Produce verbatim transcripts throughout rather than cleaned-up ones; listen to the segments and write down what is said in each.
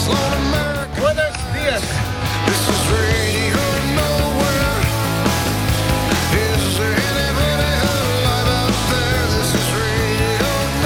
Buenos dias. This is Radio Nowhere. Is there anybody alive out there? This is Radio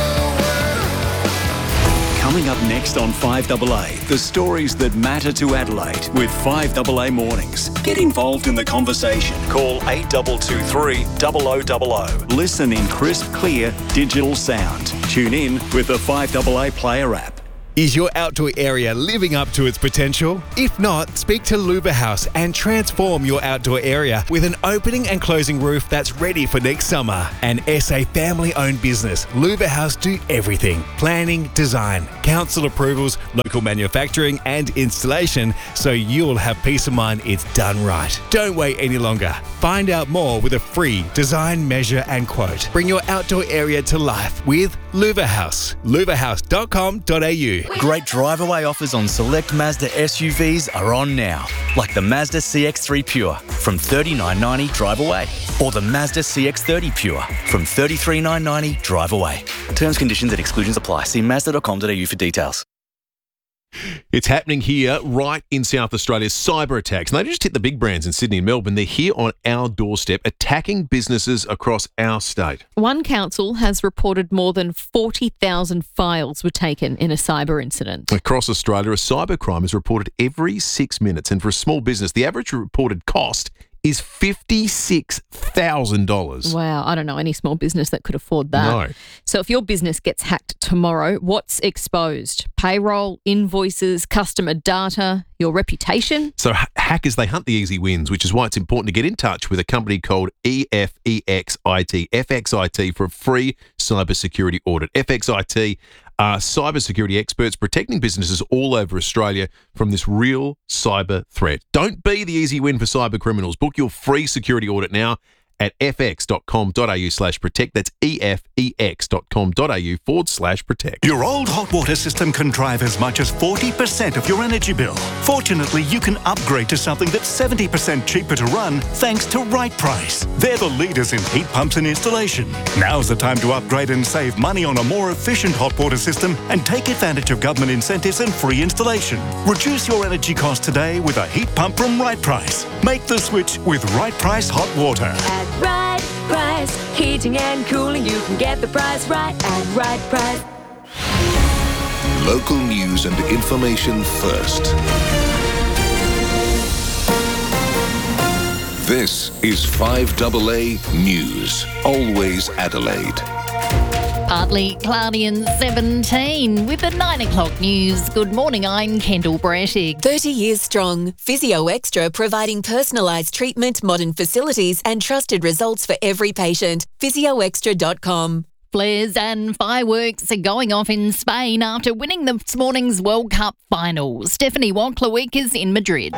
Nowhere. Coming up next on five A A, the stories that matter to Adelaide with five A A Mornings. Get involved in the conversation. Call eight two two three, zero zero zero zero. Listen in crisp, clear, digital sound. Tune in with the five A A Player app. Is your outdoor area living up to its potential? If not, speak to Luba House and transform your outdoor area with an opening and closing roof that's ready for next summer. An S A family-owned business, Luba House do everything. Planning, design, council approvals, local manufacturing and installation, so you'll have peace of mind it's done right. Don't wait any longer. Find out more with a free design, measure and quote. Bring your outdoor area to life with Luba House. luba house dot com dot a u. Great drive-away offers on select Mazda S U Vs are on now, like the Mazda C X three Pure from thirty-nine ninety drive away, or the Mazda C X thirty Pure from thirty-three nine ninety drive away. Terms, conditions and exclusions apply. See mazda dot com dot a u for details. It's happening here right in South Australia, cyber attacks. And they just hit the big brands in Sydney and Melbourne. They're here on our doorstep, attacking businesses across our state. One council has reported more than forty thousand files were taken in a cyber incident. Across Australia, a cybercrime is reported every six minutes. And for a small business, the average reported cost is fifty-six thousand dollars. Wow, I don't know any small business that could afford that. No. So if your business gets hacked tomorrow, what's exposed? Payroll, invoices, customer data, your reputation? So ha- hackers, they hunt the easy wins, which is why it's important to get in touch with a company called E F E X I T, F X I T, for a free cybersecurity audit. F X I T are cybersecurity experts protecting businesses all over Australia from this real cyber threat. Don't be the easy win for cyber criminals. Book your free security audit now at fx.com.au slash protect. That's efex.com.au forward slash protect. Your old hot water system can drive as much as forty percent of your energy bill. Fortunately, you can upgrade to something that's seventy percent cheaper to run thanks to Right Price. They're the leaders in heat pumps and installation. Now's the time to upgrade and save money on a more efficient hot water system and take advantage of government incentives and free installation. Reduce your energy cost today with a heat pump from Right Price. Make the switch with Right Price Hot Water. At Right Price, heating and cooling, you can get the price right at Right Price. Local news and information first. This is five A A News. Always Adelaide. Partly cloudy and seventeen with the nine o'clock news. Good morning, I'm Kendall Brettig. thirty years strong. Physio Extra providing personalised treatment, modern facilities and trusted results for every patient. physio extra dot com. Flares and fireworks are going off in Spain after winning this morning's World Cup final. Stephanie Wanklewick is in Madrid.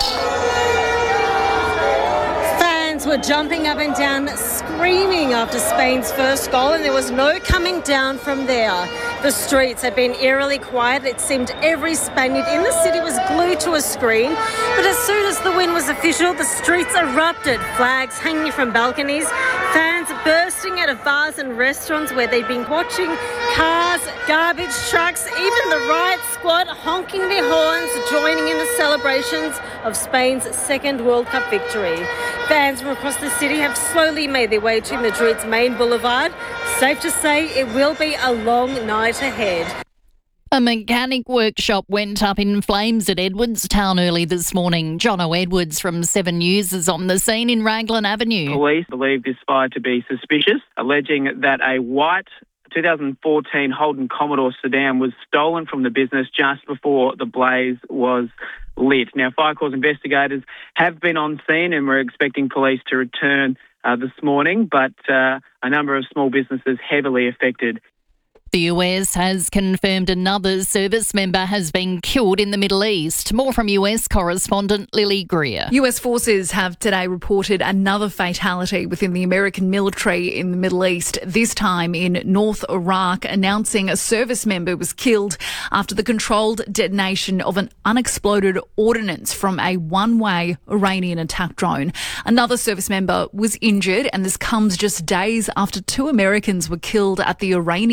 Were jumping up and down, screaming after Spain's first goal, and there was no coming down from there. The streets had been eerily quiet. It seemed every Spaniard in the city was glued to a screen. But as soon as the win was official, the streets erupted, flags hanging from balconies, fans bursting out of bars and restaurants where they'd been watching, cars, garbage trucks, even the riot squad honking their horns, joining in the celebrations of Spain's second World Cup victory. Fans from across the city have slowly made their way to Madrid's main boulevard. Safe to say it will be a long night ahead. A mechanic workshop went up in flames at Edwardstown early this morning. Jono Edwards from Seven News is on the scene in Raglan Avenue. Police believe this fire to be suspicious, alleging that a white twenty fourteen Holden Commodore sedan was stolen from the business just before the blaze was lit. Now, Fire Corps investigators have been on scene and we're expecting police to return uh, this morning, but uh, a number of small businesses heavily affected. The U S has confirmed another service member has been killed in the Middle East. More from U S correspondent Lily Greer. U S forces have today reported another fatality within the American military in the Middle East, this time in North Iraq, announcing a service member was killed after the controlled detonation of an unexploded ordnance from a one-way Iranian attack drone. Another service member was injured, and this comes just days after two Americans were killed at the Iranian strike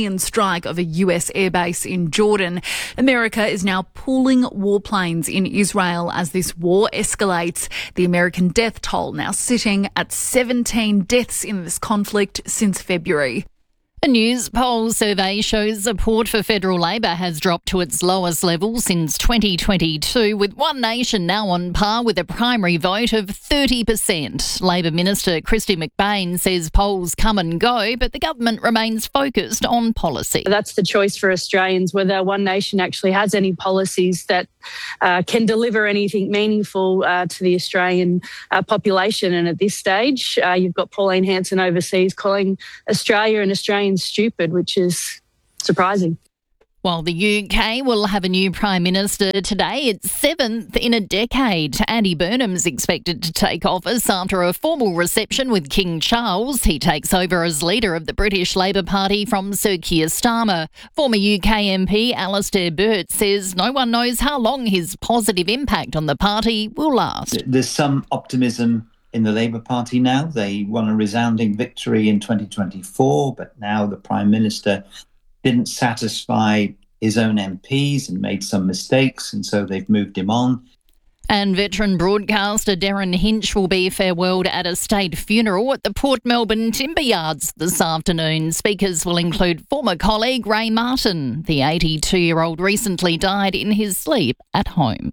strike of a U S airbase in Jordan. America is now pooling warplanes in Israel as this war escalates. The American death toll now sitting at seventeen deaths in this conflict since February. A news poll survey shows support for federal Labor has dropped to its lowest level since twenty twenty-two, with One Nation now on par with a primary vote of thirty percent. Labor Minister Kristy McBain says polls come and go, but the government remains focused on policy. That's the choice for Australians, whether One Nation actually has any policies that uh, can deliver anything meaningful uh, to the Australian uh, population. And at this stage, uh, you've got Pauline Hanson overseas calling Australia and Australians stupid, which is surprising. While the U K will have a new Prime Minister today, it's seventh in a decade. Andy Burnham's expected to take office after a formal reception with King Charles. He takes over as leader of the British Labor Party from Sir Keir Starmer. Former U K M P Alastair Burt says no one knows how long his positive impact on the party will last. There's some optimism in the Labour Party now. They won a resounding victory in twenty twenty-four, but now the Prime Minister didn't satisfy his own M Ps and made some mistakes, and so they've moved him on. And veteran broadcaster Darren Hinch will be farewelled at a state funeral at the Port Melbourne Timber Yards this afternoon. Speakers will include former colleague Ray Martin. The eighty-two-year-old recently died in his sleep at home.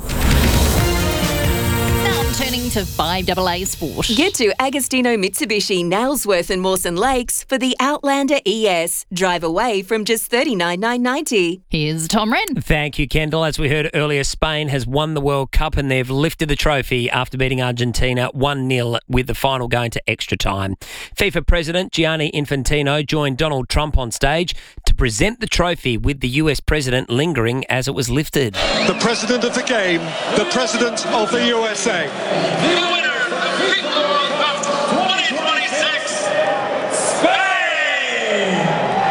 Turning to five double A Sport. Get to Agostino Mitsubishi, Nailsworth and Mawson Lakes for the Outlander E S. Drive away from just thirty-nine thousand nine hundred ninety dollars. Here's Tom Wren. Thank you, Kendall. As we heard earlier, Spain has won the World Cup and they've lifted the trophy after beating Argentina one nil with the final going to extra time. FIFA President Gianni Infantino joined Donald Trump on stage to present the trophy with the U S President lingering as it was lifted. The President of the game, the President of the U S A. The winner of the FIFA World Cup twenty twenty-six, Spain!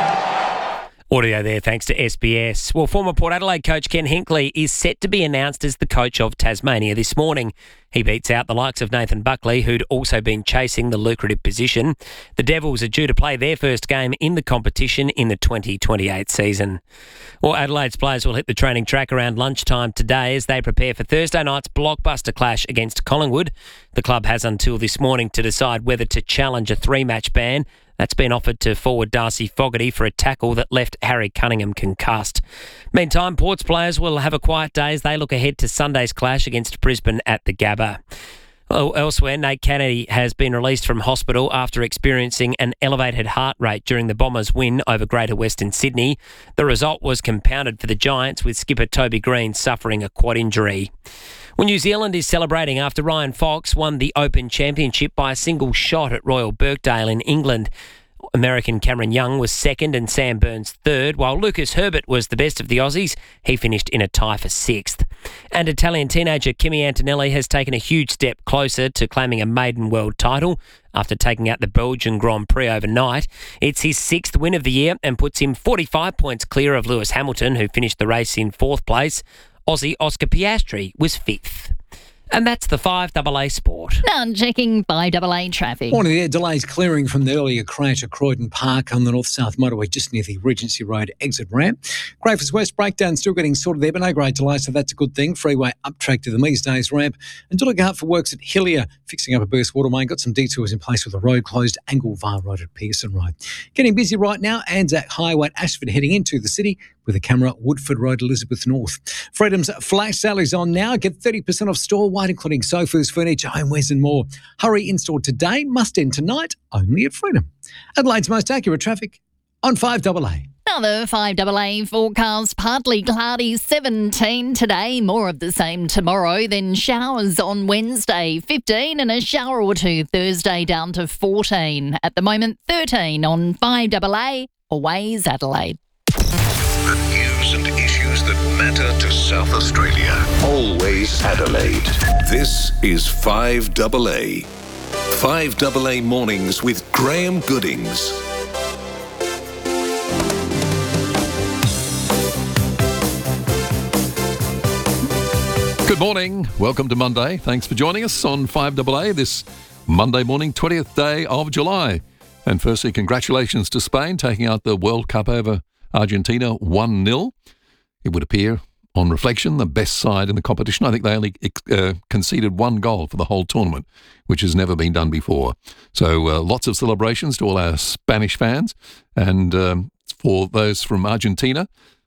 Audio there thanks to S B S. Well, former Port Adelaide coach Ken Hinkley is set to be announced as the coach of Tasmania this morning. He beats out the likes of Nathan Buckley, who'd also been chasing the lucrative position. The Devils are due to play their first game in the competition in the twenty twenty-eight season. Well, Adelaide's players will hit the training track around lunchtime today as they prepare for Thursday night's blockbuster clash against Collingwood. The club has until this morning to decide whether to challenge a three-match ban that's been offered to forward Darcy Fogarty for a tackle that left Harry Cunningham concussed. Meantime, Port's players will have a quiet day as they look ahead to Sunday's clash against Brisbane at the Gabba. Well, elsewhere, Nate Kennedy has been released from hospital after experiencing an elevated heart rate during the Bombers' win over Greater Western Sydney. The result was compounded for the Giants, with skipper Toby Green suffering a quad injury. Well, New Zealand is celebrating after Ryan Fox won the Open Championship by a single shot at Royal Birkdale in England. American Cameron Young was second and Sam Burns third, while Lucas Herbert was the best of the Aussies. He finished in a tie for sixth. And Italian teenager Kimi Antonelli has taken a huge step closer to claiming a maiden world title after taking out the Belgian Grand Prix overnight. It's his sixth win of the year and puts him forty-five points clear of Lewis Hamilton, who finished the race in fourth place. Aussie Oscar Piastri was fifth. And that's the five double A Sport. Now checking five double A traffic. Morning there. Delays clearing from the earlier crash at Croydon Park on the north-south motorway just near the Regency Road exit ramp. Greyford's West breakdown still getting sorted there, but no great delay, so that's a good thing. Freeway up track to the Mees Days ramp. And do look out for works at Hillier, fixing up a burst water main. Got some detours in place with the road closed. Anglevale Road at Pearson Road. Getting busy right now. Anzac Highway at Ashford heading into the city with a camera Woodford Road, Elizabeth North. Freedom's flash sale is on now. Get thirty percent off store-wide, including sofas, furniture, homewares and more. Hurry in-store today, must end tonight, only at Freedom. Adelaide's most accurate traffic on five double A. Another five double A forecast, partly cloudy, seventeen today, more of the same tomorrow, then showers on Wednesday, fifteen, and a shower or two Thursday down to fourteen. At the moment, thirteen on five double A, always Adelaide. The news and issues that matter to South Australia. Always Adelaide. This is five double A. five double A Mornings with Graham Goodings. Good morning. Welcome to Monday. Thanks for joining us on five double A this Monday morning, twentieth day of July. And firstly, congratulations to Spain taking out the World Cup over Argentina one nil. It would appear, on reflection, the best side in the competition. I think they only uh, conceded one goal for the whole tournament, which has never been done before. So uh, lots of celebrations to all our Spanish fans. And um, for those from Argentina,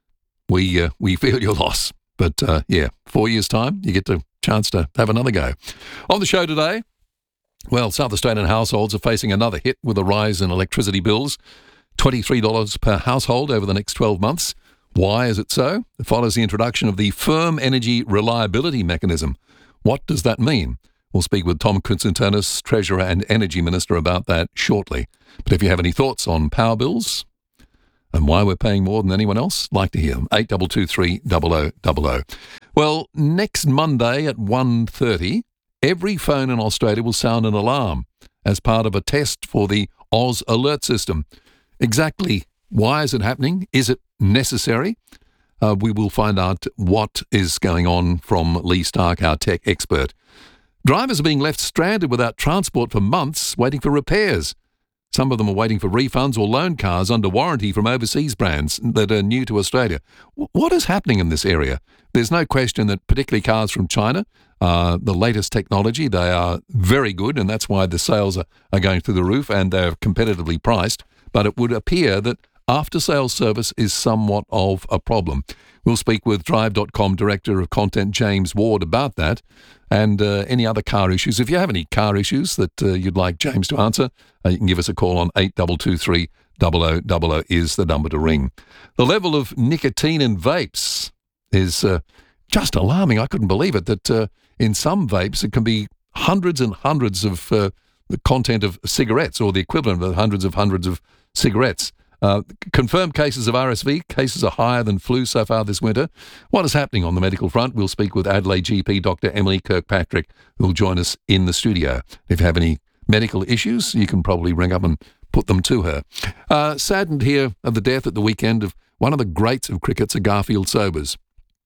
we uh, we feel your loss. But uh, yeah, four years' time, you get the chance to have another go. On the show today, well, South Australian households are facing another hit with a rise in electricity bills, twenty-three dollars per household over the next twelve months. Why is it so? It follows the introduction of the Firm Energy Reliability Mechanism. What does that mean? We'll speak with Tom Koutsantonis, Treasurer and Energy Minister, about that shortly. But if you have any thoughts on power bills and why we're paying more than anyone else, like to hear them. eight two two three zero zero zero zero. Well, next Monday at one thirty, every phone in Australia will sound an alarm as part of a test for the Oz Alert System. Exactly why is it happening? Is it necessary? Uh, we will find out what is going on from Lee Stark, our tech expert. Drivers are being left stranded without transport for months, waiting for repairs. Some of them are waiting for refunds or loan cars under warranty from overseas brands that are new to Australia. W- what is happening in this area? There's no question that particularly cars from China, uh, the latest technology, they are very good, and that's why the sales are, are going through the roof and they're competitively priced. But it would appear that after-sales service is somewhat of a problem. We'll speak with Drive dot com Director of Content James Ward about that and uh, any other car issues. If you have any car issues that uh, you'd like James to answer, uh, you can give us a call on eight two two three zero zero zero zero is the number to ring. The level of nicotine in vapes is uh, just alarming. I couldn't believe it, that uh, in some vapes it can be hundreds and hundreds of uh, the content of cigarettes, or the equivalent of hundreds of hundreds of cigarettes. Uh, confirmed cases of R S V, cases are higher than flu so far this winter. What is happening on the medical front? We'll speak with Adelaide G P Doctor Emily Kirkpatrick, who will join us in the studio. If you have any medical issues, you can probably ring up and put them to her. Uh, saddened here of the death at the weekend of one of the greats of cricket, Sir Garfield Sobers.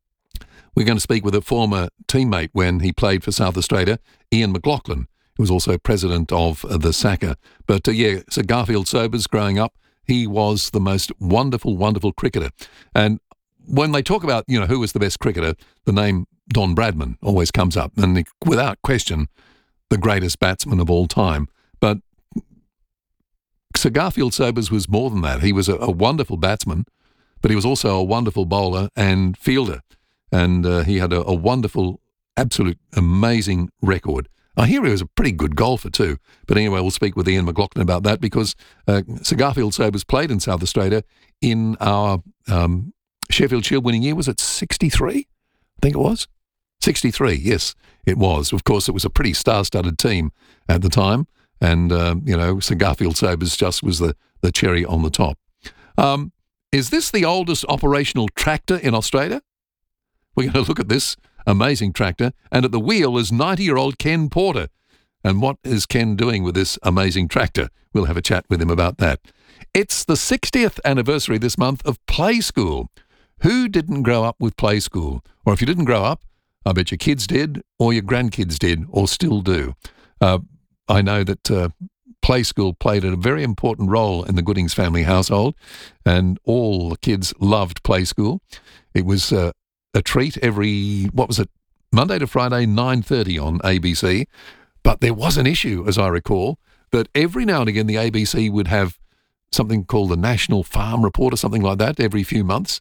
We're going to speak with a former teammate when he played for South Australia, Ian McLaughlin, who was also president of uh, the S A C A. But uh, yeah, Sir Garfield Sobers, growing up, he was the most wonderful, wonderful cricketer. And when they talk about, you know, who was the best cricketer, the name Don Bradman always comes up. And without question, the greatest batsman of all time. But Sir Garfield Sobers was more than that. He was a, a wonderful batsman, but he was also a wonderful bowler and fielder. And uh, he had a, a wonderful, absolute, amazing record. I hear he was a pretty good golfer too. But anyway, we'll speak with Ian McLaughlin about that because uh, Sir Garfield Sobers played in South Australia in our um, Sheffield Shield winning year. Was it sixty-three? I think it was. sixty-three, yes, it was. Of course, it was a pretty star-studded team at the time. And, uh, you know, Sir Garfield Sobers just was the, the cherry on the top. Um, is this the oldest operational tractor in Australia? We're going to look at this amazing tractor, and at the wheel is ninety-year-old Ken Porter. And what is Ken doing with this amazing tractor? We'll have a chat with him about that. It's the sixtieth anniversary this month of Play School. Who didn't grow up with Play School? Or if you didn't grow up, I bet your kids did, or your grandkids did, or still do. Uh, I know that uh, Play School played a very important role in the Goodings family household, and all the kids loved Play School. It was uh, a treat every, what was it, Monday to Friday, nine thirty on A B C. But there was an issue, as I recall, that every now and again the A B C would have something called the National Farm Report or something like that every few months,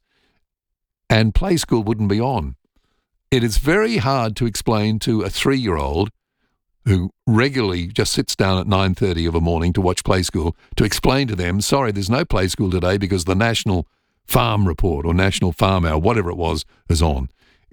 and Play School wouldn't be on. It is very hard to explain to a three-year-old who regularly just sits down at nine thirty of a morning to watch Play School, to explain to them, sorry, there's no Play School today because the National Farm Report or National Farm Hour, whatever it was, is on.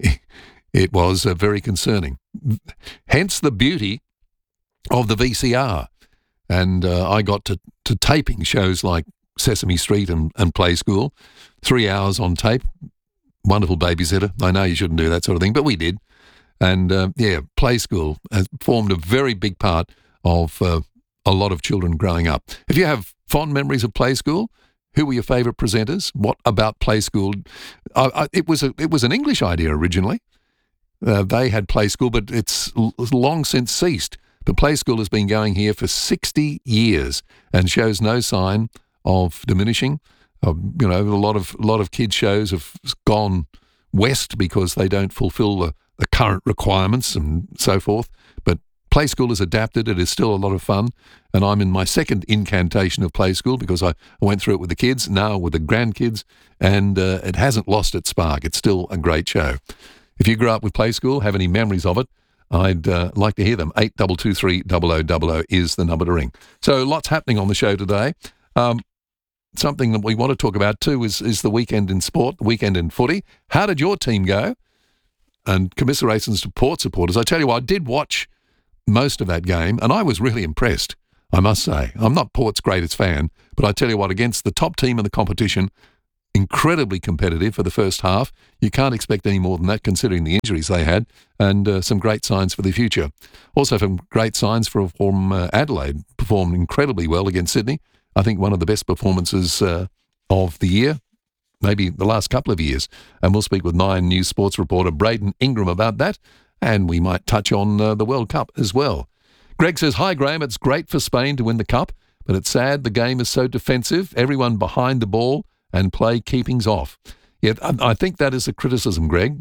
It was uh, very concerning. Hence the beauty of the V C R. And uh, I got to, to taping shows like Sesame Street and, and Play School, three hours on tape. Wonderful babysitter. I know you shouldn't do that sort of thing, but we did. And, uh, yeah, Play School has formed a very big part of uh, a lot of children growing up. If you have fond memories of Play School, who were your favourite presenters? What about Play School? I, I, it was a, it was an English idea originally. Uh, they had Play School, but it's l- long since ceased. But Play School has been going here for sixty years and shows no sign of diminishing. Uh, you know, a lot of a lot of kids shows have gone west because they don't fulfil the, the current requirements and so forth. But Play School is adapted. It is still a lot of fun. And I'm in my second incantation of Play School because I, I went through it with the kids, now with the grandkids, and uh, it hasn't lost its spark. It's still a great show. If you grew up with Play School, have any memories of it, I'd uh, like to hear them. eight two two three, zero zero zero zero is the number to ring. So lots happening on the show today. Um, Something that we want to talk about too is, is the weekend in sport, the weekend in footy. How did your team go? And commiserations to Port supporters. I tell you what, I did watch most of that game and I was really impressed, I must say. I'm not Port's greatest fan, but I tell you what, against the top team in the competition, incredibly competitive for the first half. You can't expect any more than that considering the injuries they had, and uh, some great signs for the future. Also some great signs for, from uh, Adelaide, performed incredibly well against Sydney. I think one of the best performances uh, of the year, maybe the last couple of years. And we'll speak with Nine News sports reporter Braden Ingram about that. And we might touch on uh, the World Cup as well. Greg says, hi, Graham, it's great for Spain to win the Cup, but it's sad the game is so defensive, everyone behind the ball and play keepings off. Yeah, I, I think that is a criticism, Greg.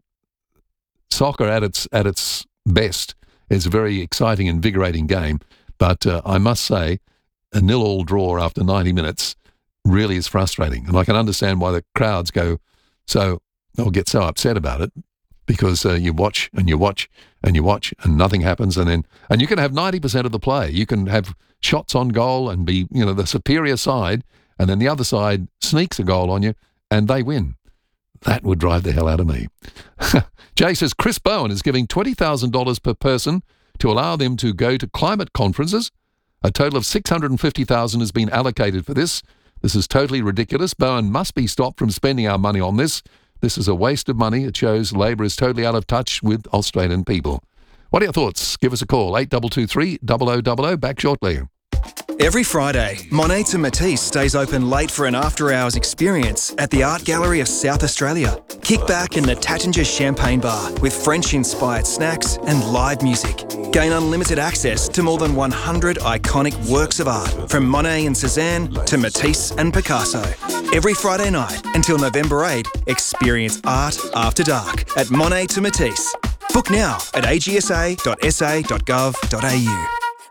Soccer at its, at its best is a very exciting, invigorating game. But uh, I must say, a nil-all draw after ninety minutes really is frustrating. And I can understand why the crowds go so, or get so upset about it, because uh, you watch and you watch and you watch and nothing happens. And then, and you can have ninety percent of the play. You can have shots on goal and be, you know, the superior side, and then the other side sneaks a goal on you and they win. That would drive the hell out of me. Jay says, Chris Bowen is giving twenty thousand dollars per person to allow them to go to climate conferences. A total of six hundred fifty thousand dollars has been allocated for this. This is totally ridiculous. Bowen must be stopped from spending our money on this. This is a waste of money. It shows Labor is totally out of touch with Australian people. What are your thoughts? Give us a call, eight two two three, zero zero zero zero. Back shortly. Every Friday, Monet to Matisse stays open late for an after-hours experience at the Art Gallery of South Australia. Kick back in the Tattinger Champagne Bar with French-inspired snacks and live music. Gain unlimited access to more than one hundred iconic works of art, from Monet and Cézanne to Matisse and Picasso. Every Friday night until November eighth, experience art after dark at Monet to Matisse. Book now at a g s a dot s a dot gov dot a u.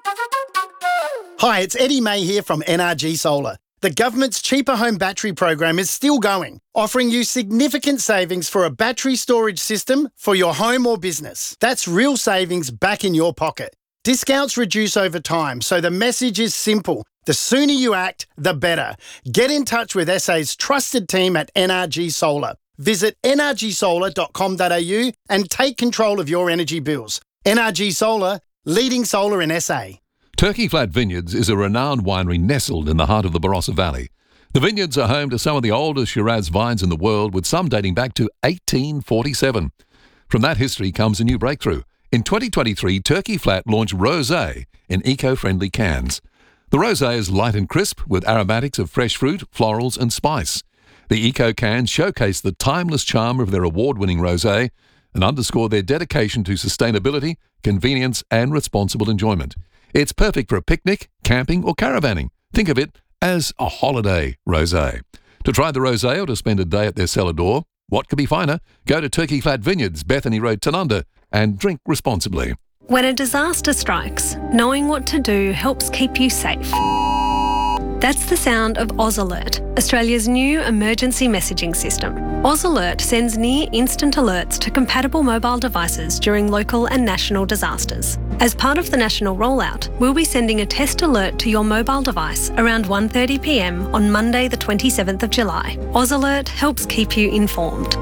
Hi, it's Eddie May here from N R G Solar. The government's Cheaper Home Battery program is still going, offering you significant savings for a battery storage system for your home or business. That's real savings back in your pocket. Discounts reduce over time, so the message is simple. The sooner you act, the better. Get in touch with S A's trusted team at N R G Solar. Visit n r g solar dot com dot a u and take control of your energy bills. N R G Solar, leading solar in S A. Turkey Flat Vineyards is a renowned winery nestled in the heart of the Barossa Valley. The vineyards are home to some of the oldest Shiraz vines in the world, with some dating back to eighteen forty-seven. From that history comes a new breakthrough. In twenty twenty-three, Turkey Flat launched Rosé in eco-friendly cans. The Rosé is light and crisp with aromatics of fresh fruit, florals and spice. The eco cans showcase the timeless charm of their award-winning rosé and underscore their dedication to sustainability, convenience and responsible enjoyment. It's perfect for a picnic, camping or caravanning. Think of it as a holiday rosé. To try the rosé or to spend a day at their cellar door, what could be finer? Go to Turkey Flat Vineyards, Bethany Road, Tanunda, and drink responsibly. When a disaster strikes, knowing what to do helps keep you safe. That's the sound of Oz Alert, Australia's new emergency messaging system. Oz Alert sends near-instant alerts to compatible mobile devices during local and national disasters. As part of the national rollout, we'll be sending a test alert to your mobile device around one thirty p m on Monday the twenty-seventh of July. Oz Alert helps keep you informed.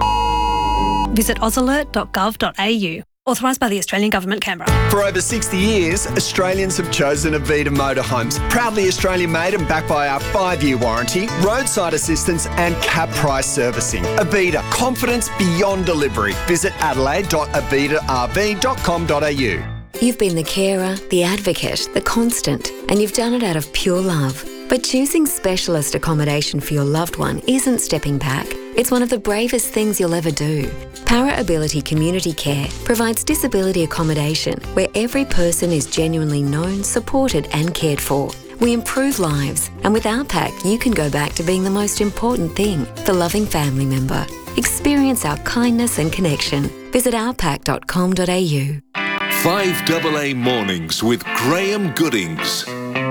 Visit oz alert dot gov dot a u. Authorised by the Australian Government, Canberra. For over sixty years, Australians have chosen Avita Motorhomes. Proudly Australian made and backed by our five-year warranty, roadside assistance and cap price servicing. Avita, confidence beyond delivery. Visit adelaide dot avita r v dot com dot a u. You've been the carer, the advocate, the constant, and you've done it out of pure love. But choosing specialist accommodation for your loved one isn't stepping back. It's one of the bravest things you'll ever do. Para Ability Community Care provides disability accommodation where every person is genuinely known, supported and cared for. We improve lives, and with our pack, you can go back to being the most important thing, the loving family member. Experience our kindness and connection. Visit our pack dot com dot a u. five double A Mornings with Graham Goodings.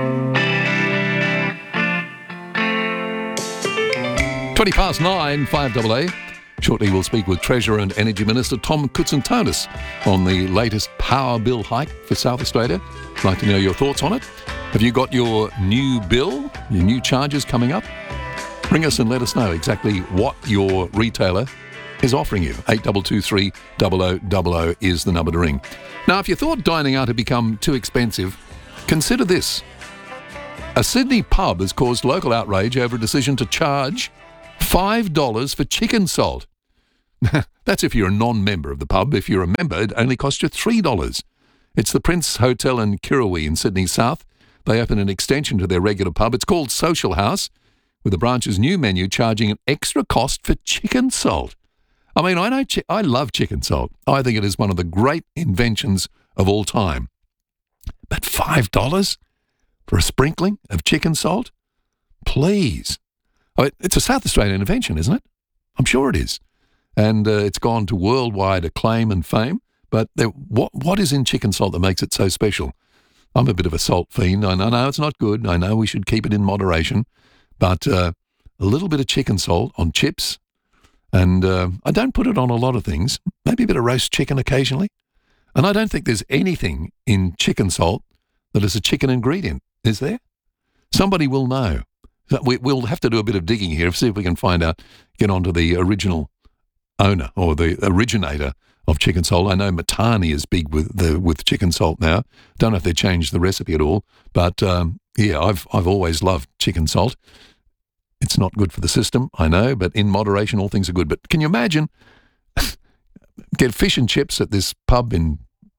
twenty past nine, five double A. Shortly we'll speak with Treasurer and Energy Minister Tom Koutsantonis on the latest power bill hike for South Australia. I'd like to know your thoughts on it. Have you got your new bill, your new charges coming up? Ring us and let us know exactly what your retailer is offering you. eight two two three, zero zero zero zero is the number to ring. Now, if you thought dining out had become too expensive, consider this. A Sydney pub has caused local outrage over a decision to charge five dollars for chicken salt. That's if you're a non-member of the pub. If you're a member, it only costs you three dollars. It's the Prince Hotel in Kirrawee in Sydney South. They opened an extension to their regular pub. It's called Social House, with the branch's new menu charging an extra cost for chicken salt. I mean, I know chi- I love chicken salt. I think it is one of the great inventions of all time. But five dollars for a sprinkling of chicken salt? Please. Oh, it, it's a South Australian invention, isn't it? I'm sure it is. And uh, it's gone to worldwide acclaim and fame. But there, what what is in chicken salt that makes it so special? I'm a bit of a salt fiend. I know, I know it's not good. I know we should keep it in moderation. But uh, a little bit of chicken salt on chips, and uh, I don't put it on a lot of things, maybe a bit of roast chicken occasionally. And I don't think there's anything in chicken salt that is a chicken ingredient, is there? Somebody will know. We, we'll have to do a bit of digging here, see if we can find out, get onto the original owner or the originator of chicken salt. I know Matani is big with the with chicken salt now. Don't know if they changed the recipe at all, but um, yeah, I've I've always loved chicken salt. It's not good for the system, I know, but in moderation, all things are good. But can you imagine get fish and chips at this pub in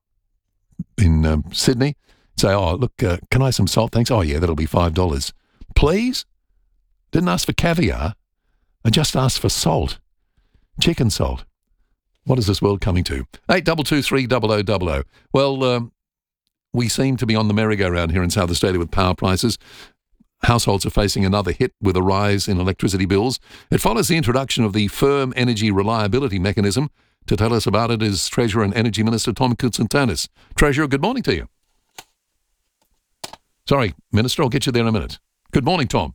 in um, Sydney? Say, oh look, uh, can I have some salt? Thanks. Oh yeah, that'll be five dollars. Please. Didn't ask for caviar. I just asked for salt. Chicken salt. What is this world coming to? eight two two three, zero zero zero zero. Well, um, we seem to be on the merry-go-round here in South Australia with power prices. Households are facing another hit with a rise in electricity bills. It follows the introduction of the Firm Energy Reliability Mechanism. To tell us about it is Treasurer and Energy Minister Tom Koutsantonis. Treasurer, good morning to you. Sorry, Minister, I'll get you there in a minute. Good morning, Tom.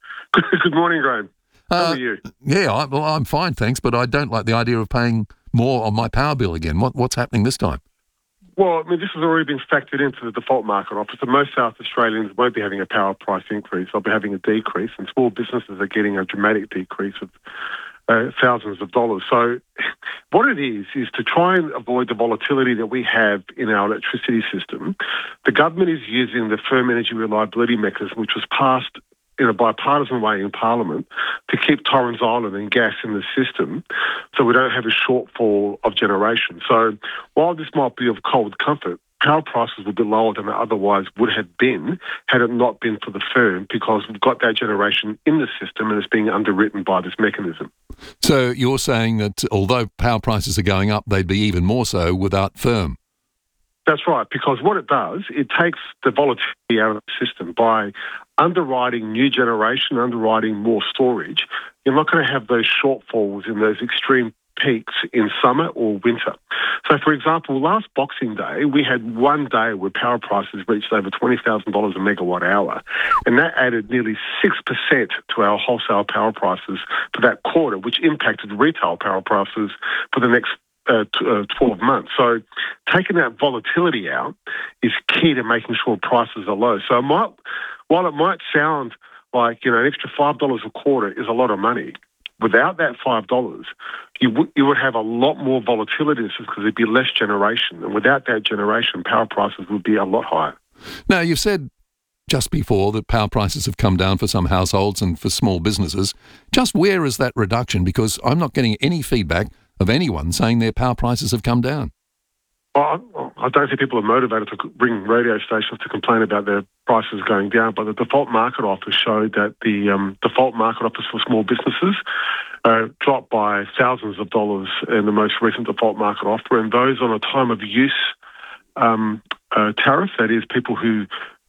Good morning, Graham. How Uh, are you? Yeah, I, well, I'm fine, thanks, but I don't like the idea of paying more on my power bill again. What, what's happening this time? Well, I mean, this has already been factored into the default market offer. So most South Australians won't be having a power price increase. They'll be having a decrease, and small businesses are getting a dramatic decrease of uh, thousands of dollars. So what it is, is to try and avoid the volatility that we have in our electricity system, the government is using the Firm Energy Reliability Mechanism, which was passed in a bipartisan way in Parliament, to keep Torrens Island and gas in the system so we don't have a shortfall of generation. So while this might be of cold comfort, power prices will be lower than they otherwise would have been had it not been for the firm, because we've got that generation in the system and it's being underwritten by this mechanism. So you're saying that although power prices are going up, they'd be even more so without Firm? That's right, because what it does, it takes the volatility out of the system by underwriting new generation, underwriting more storage. You're not going to have those shortfalls in those extreme peaks in summer or winter. So, for example, last Boxing Day, we had one day where power prices reached over twenty thousand dollars a megawatt hour, and that added nearly six percent to our wholesale power prices for that quarter, which impacted retail power prices for the next Uh, t- uh, twelve months. So taking that volatility out is key to making sure prices are low. So it might, while it might sound like, you know, an extra five dollars a quarter is a lot of money, without that five dollars, you, w- you would have a lot more volatility because there'd be less generation. And without that generation, power prices would be a lot higher. Now, you've said just before that power prices have come down for some households and for small businesses. Just where is that reduction? Because I'm not getting any feedback of anyone saying their power prices have come down. Well, I don't think people are motivated to bring radio stations to complain about their prices going down, but the default market offer showed that the um, default market offers for small businesses uh, dropped by thousands of dollars in the most recent default market offer, and those on a time of use um, uh, tariff, that is, people who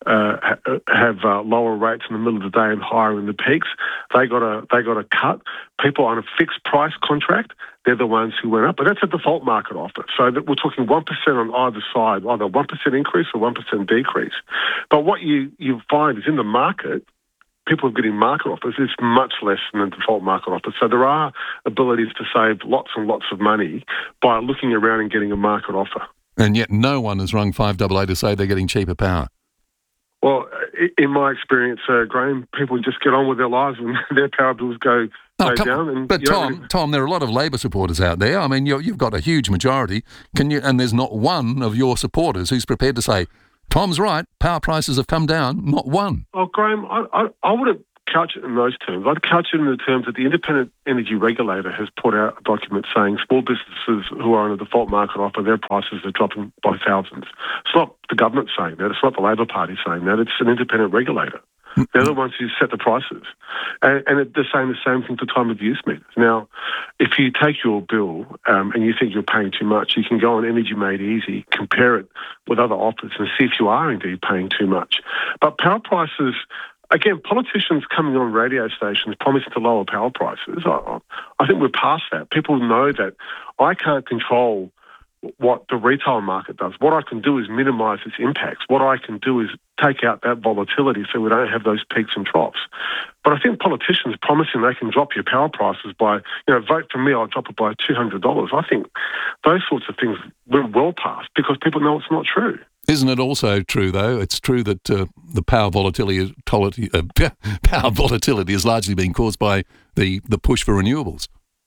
uh, ha- have uh, lower rates in the middle of the day and higher in the peaks. They got a they got a cut. People on a fixed price contract, they're the ones who went up, but that's a default market offer. So that we're talking one percent on either side, either one percent increase or one percent decrease. But what you, you find is in the market, people are getting market offers is much less than the default market offer. So there are abilities to save lots and lots of money by looking around and getting a market offer. And yet no one has rung five double A to say they're getting cheaper power. Well, in my experience, uh, Graham, people just get on with their lives and their power bills go, Oh, go come, down. And but you know, Tom, Tom, there are a lot of Labor supporters out there. I mean, you're, you've got a huge majority. Can you? And there's not one of your supporters who's prepared to say, Tom's right, power prices have come down. Not one. Oh, Graham, I, I, I wouldn't couch it in those terms. I'd couch it in the terms that the Independent Energy Regulator has put out a document saying small businesses who are on a default market offer, their prices are dropping by thousands. It's not the government saying that. It's not the Labor Party saying that. It's an independent regulator. They're the ones who set the prices. And, and they're saying the same thing for time of use meters. Now, if you take your bill um, and you think you're paying too much, you can go on Energy Made Easy, compare it with other offers and see if you are indeed paying too much. But power prices, again, politicians coming on radio stations promising to lower power prices, I, I think we're past that. People know that I can't control what the retail market does. What I can do is minimise its impacts. What I can do is take out that volatility so we don't have those peaks and troughs. But I think politicians promising they can drop your power prices by, you know, vote for me, I'll drop it by two hundred dollars. I think those sorts of things we're well past because people know it's not true. Isn't it also true, though? It's true that uh, the power volatility, uh, power volatility is largely being caused by the, the push for renewables.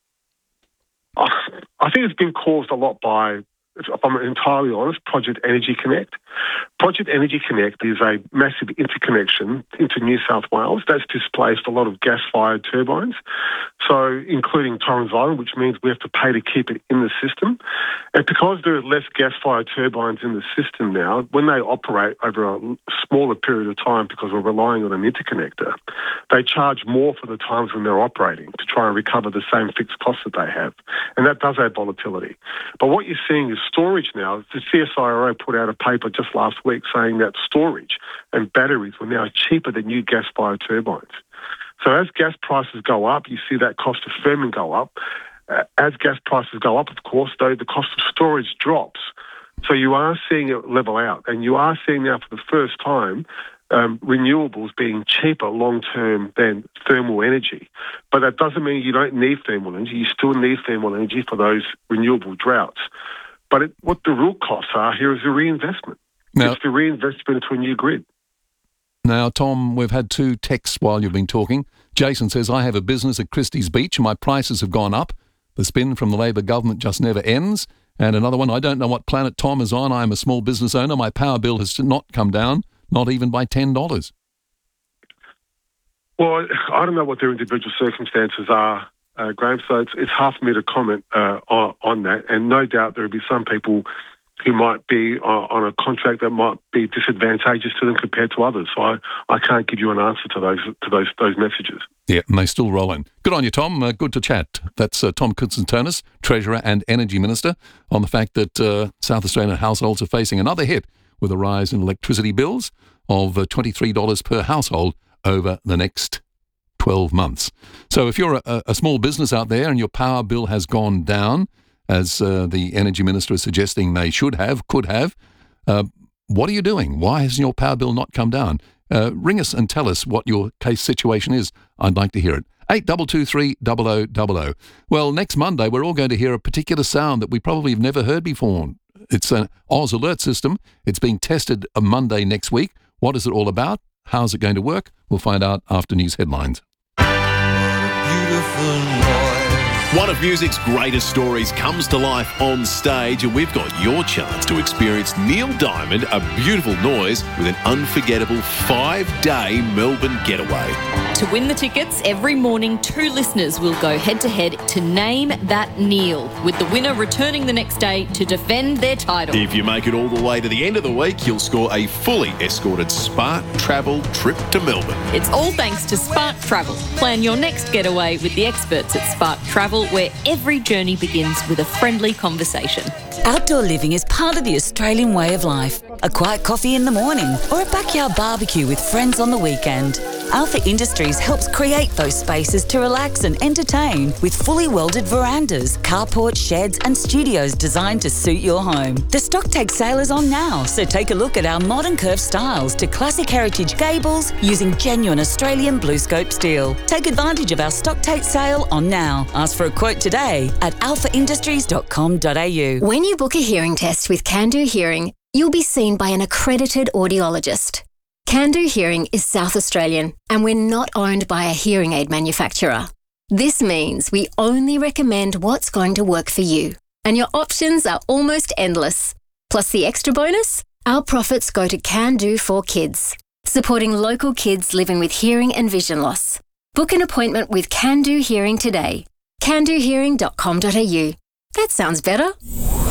I think it's been caused a lot by, if I'm entirely honest, Project Energy Connect. Project Energy Connect is a massive interconnection into New South Wales that's displaced a lot of gas-fired turbines, so including Torrens Island, which means we have to pay to keep it in the system. And because there are less gas-fired turbines in the system now, when they operate over a smaller period of time because we're relying on an interconnector, they charge more for the times when they're operating to try and recover the same fixed costs that they have. And that does add volatility. But what you're seeing is storage now. The C S I R O put out a paper just last week saying that storage and batteries were now cheaper than new gas-fired turbines. So as gas prices go up, you see that cost of firming go up. Uh, as gas prices go up, of course, though, the cost of storage drops. So you are seeing it level out. And you are seeing now for the first time um, renewables being cheaper long-term than thermal energy. But that doesn't mean you don't need thermal energy. You still need thermal energy for those renewable droughts. But it, what the real costs are here is the reinvestment. Now, it's the reinvestment into a new grid. Now, Tom, we've had two texts while you've been talking. Jason says, I have a business at Christie's Beach and my prices have gone up. The spin from the Labor government just never ends. And another one, I don't know what planet Tom is on. I am a small business owner. My power bill has not come down, not even by ten dollars. Well, I don't know what their individual circumstances are, uh, Graham, so it's, it's hard for me to comment uh, on, on that. And no doubt there will be some people who might be uh, on a contract that might be disadvantageous to them compared to others. So I, I can't give you an answer to those to those those messages. Yeah, and they still roll in. Good on you, Tom. Uh, good to chat. That's uh, Tom Koutsantonis, Treasurer and Energy Minister, on the fact that uh, South Australian households are facing another hit with a rise in electricity bills of uh, twenty-three dollars per household over the next twelve months. So if you're a, a small business out there and your power bill has gone down, as uh, the Energy Minister is suggesting they should have, could have, uh, what are you doing? Why has your power bill not come down? Uh, ring us and tell us what your case situation is. I'd like to hear it. eight two two three, zero zero zero zero. Well, next Monday, we're all going to hear a particular sound that we probably have never heard before. It's an Oz alert system. It's being tested on Monday next week. What is it all about? How's it going to work? We'll find out after news headlines. One of music's greatest stories comes to life on stage, and we've got your chance to experience Neil Diamond, A Beautiful Noise, with an unforgettable five-day Melbourne getaway. To win the tickets, every morning two listeners will go head-to-head to Name That Neil, with the winner returning the next day to defend their title. If you make it all the way to the end of the week, you'll score a fully escorted Spark Travel trip to Melbourne. It's all thanks to Spark Travel. Plan your next getaway with the experts at Spark Travel, where every journey begins with a friendly conversation. Outdoor living is part of the Australian way of life. A quiet coffee in the morning or a backyard barbecue with friends on the weekend. Alpha Industries helps create those spaces to relax and entertain with fully welded verandas, carports, sheds and studios designed to suit your home. The stock take sale is on now, so take a look at our modern curved styles to classic heritage gables using genuine Australian BlueScope steel. Take advantage of our stock take sale on now. Ask for a quote today at alpha industries dot com dot a u. When you book a hearing test with Can Do Hearing, you'll be seen by an accredited audiologist. Can Do Hearing is South Australian, and we're not owned by a hearing aid manufacturer. This means we only recommend what's going to work for you, and your options are almost endless. Plus the extra bonus, our profits go to Can Do for Kids, supporting local kids living with hearing and vision loss. Book an appointment with Can Do Hearing today. can do hearing dot com dot a u. That sounds better.